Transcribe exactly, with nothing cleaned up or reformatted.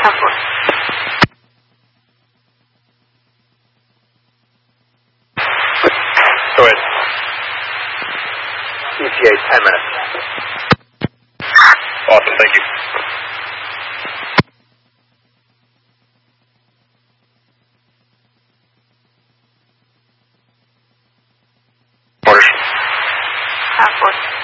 Airport. Go ahead. E T A, ten minutes. Awesome, thank you. Orders. Airport.